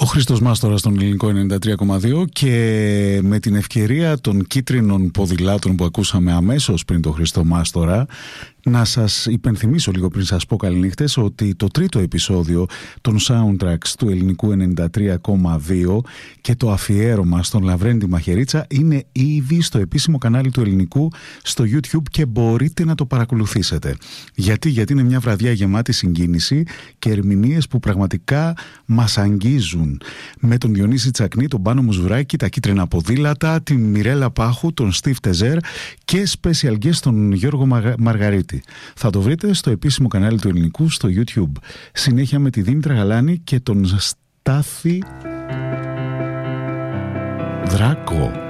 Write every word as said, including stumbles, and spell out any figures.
Χρήστος Μάστορας στον Ελληνικό ενενήντα τρία κόμμα δύο και με την ευκαιρία των κίτρινων ποδηλάτων που ακούσαμε αμέσως πριν το Χρήστο Μάστορα, να σας υπενθυμίσω λίγο πριν σας πω καληνύχτες ότι το τρίτο επεισόδιο των soundtracks του Ελληνικού ενενήντα τρία κόμμα δύο και το αφιέρωμα στον Λαβρέντη Μαχαιρίτσα είναι ήδη στο επίσημο κανάλι του Ελληνικού στο YouTube και μπορείτε να το παρακολουθήσετε. Γιατί, γιατί είναι μια βραδιά γεμάτη συγκίνηση και ερμηνείες που πραγματικά μας αγγίζουν. Με τον Διονύση Τσακνή, τον Πάνο Μουσβράκη, τα κίτρινα ποδήλατα, την Μιρέλα Πάχου, τον Στίβ Τεζέρ και special guest τον Γιώργο Μαργαρίτη. Θα το βρείτε στο επίσημο κανάλι του Ελληνικού στο YouTube. Συνέχεια με τη Δήμητρα Γαλάνη και τον Στάθη Δράκο.